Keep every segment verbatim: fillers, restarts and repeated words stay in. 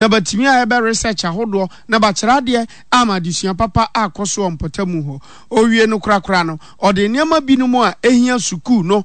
na batimi a ebe research ahodo na ba kyerade ama disua papa akoso ompotamu ho owie no krakra no ode niam binumu a ehia suku no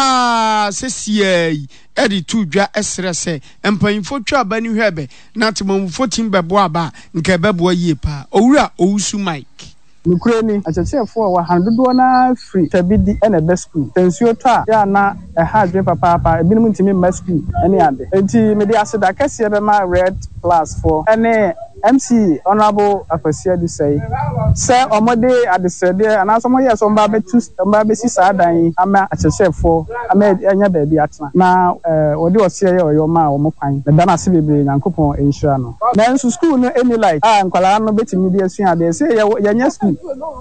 pa sesiai edi tudwa esrese empanyfo twa bani hwebe na temamfo timbebo aba nke bebo yie pa owura owusu Mike Nukreni achachefo wa handodo na free tabidi ene best school tensio to ya na e hadwe papa papa ebinim ntimi ma school ene ade enti me dey aseda kase be ma red plus for ene M C honorable Afasia do say say omode adesede ana so mo yes omba betu omba besi sadan ama achechefo ama enya ba bi atena na eh odi ose ye oyo ma omo kwan na dana se bebre nyankopon enhira no na nso school no any like ah nkwala no betimi bi asua ade say ye nya school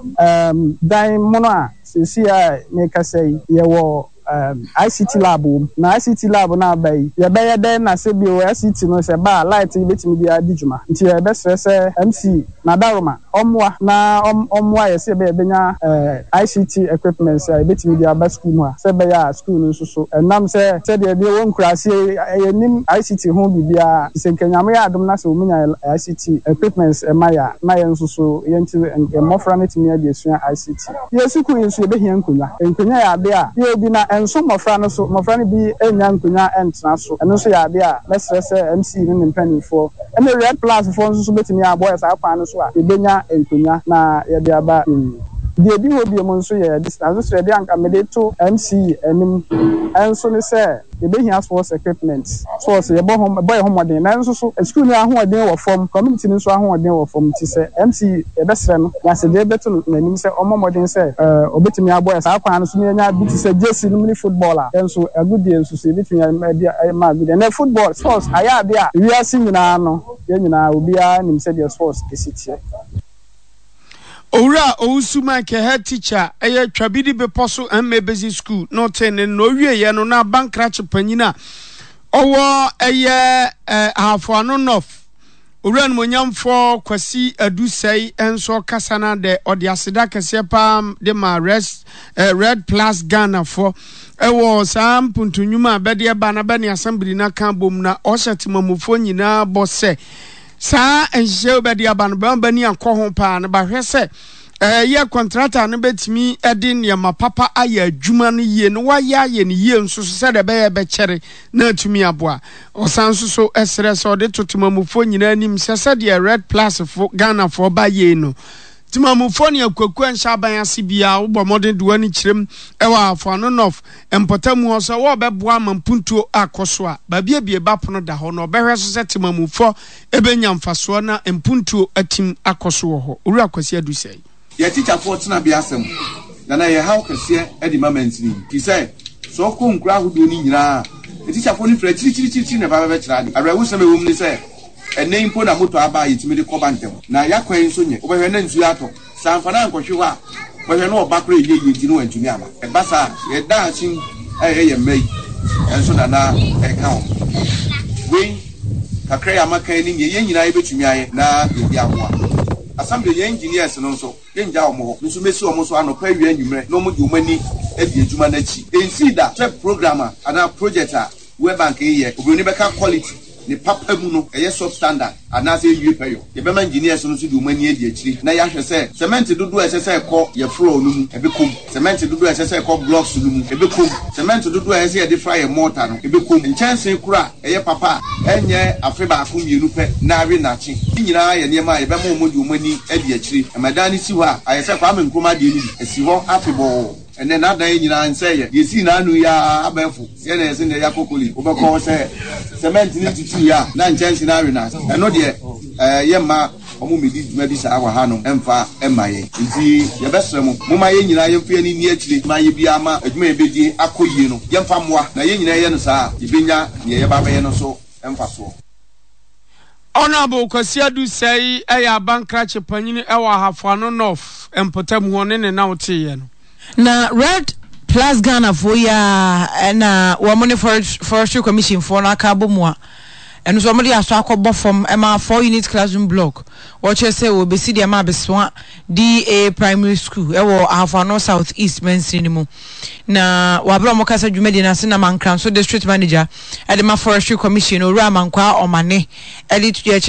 um dan mono a sisi a me ka say ye wo um I C T lab na I C T lab na bai ye be ye den na se bi o I C T no se ba light betimi bi adijuma nti ye be stress M C na daroma omwa na omwa ye se be benya eh I C T equipment se betimi bi aba school mu a se be ya school no so enam se se de bi won krase ye nim I C T ho bibia se nkanyam ya adom na se omunya I C T equipments e maya na ye nso so ye nti e mofra na timi ade asua I C T ye suku nso ye be hia nkunya nkunya ya ade a ye bi na enso mofra no so mofra no bi enya nkunya entena so eno so ya ade a lesrese M C ni mpanifo ene red plus fo nso so betimi abo esa akwa no so a ebenya nkunya na ye de aba de bi wo bi mo nso ye distance so de anka me de to M C enim enso ne se ye be hia sports equipment so so ye bo hom boy homodin na enso so school ni ahoodin wo form community ni so ahoodin wo form ti se M C e be sere no na se de beto nanim se omomodin se eh obetimi abo esa akwa no so ne nya bi ti se jersey no footballer enso agudi enso se betimi ma agudi na football sports aya de a wi asi nyina no ye nyina obi a nim se de sports esitie Owura Owusu Mike head teacher eye twabidi beposo Mbezi school no ten no wie ye no na bankrach panyina owo eye ahafo no north owura no nyamfo kwasi adusai enso kasana de odiaseda kese pam de ma rest uh, red plus Ghana for ewo sam puntunyuma bede ba na bani assembly na kan bom na ohyetimamufo nyina bose sa enhye obedi aba no ba ni akoho pa na ba hwese eh ye contractor no betimi edin ye ma papa aya adwuma no ye no wa ya ye ne ye nso so se de be ye be kere na atumi aboa osan so so esre so de totimamufo nyina nim se se de red plus for Ghana for ba ye no timamufo ne akwaku ansha ban ase bia wo bomodin de wani kirem ewa afo no nof empotamu ho so wo beboa mampuntuo akoso a ba bia bia ba pono da ho no behwe so se timamufo ebenya mfaso na empuntuo atim akoso ho owura kwasi adusai ye teacher for tena bia asem na na ye how kese e di moment ni ki say so ko nkura hodo ni nyina e teacher for ni fra chiri chiri chiri na ba ba kira de abrawo se me wom ni say ene impo na moto aba yitimi de koba ntem na yakwan so nye obehwe na nsu ato sanfana nkohwe ho a obehwe na obakra ye ye di no antumi aba e basa ye dancing eh ye mai enso na na e ka we kakra ya makan ni ye nyina ye betumi aye na ye bi ahoa assembly ye engineers no so ye nja omo ho nso mesi omo so anopa wi anwumre no mo di omani e bi adwuma na chi ensi da trip programmer ana project a we bank ye obroni beka quality ni papa mu no eye substandard anase yue peyo ye be man engineers no so di omani e di akiri na ya hwe se cement dodo ese se ekọ ye floor no mu e be kom cement dodo ese se ekọ blocks no mu e be kom cement dodo ese ye de fry mortar no e be kom nchanse kura eye papa enye afeba akom yenu pe na awe na chi nyina ye niema ye be mo mo di omani e di akiri e madani si ho a aye se kwa me nkroma de ni esi ho afebo ene na dan nyina nseye ye si na anu ya abafu ye na ese ne yakokoli obekọ se cement ni tutu ya na nchanse na awe na eno de eh ye ma omo medi duma bi sa akwa ha no emfa emaye nti ye besere mo mo ma ye nyina ye mfa ni ni akire ma ye bia ma aduma ye bedi akoyie no ye mfa moa na ye nyina ye no sa ye benya ye ye baba ye no so emfa so Honorable Kwasi Adusai eya bankrach panyini ewa hafano north empotam ho ne ne na wote ye no na red plus Ghana for ya na wo money forestry commission for na ka bomu eno so modi aso akobọ from ema four unit classroom block watch say we be see dem abeswa D A primary school e wo Afano South East mainstream mu na wabro mo kasa dwumedi na se na mankran so district manager e de ma forestry commission owura mankwa omane edit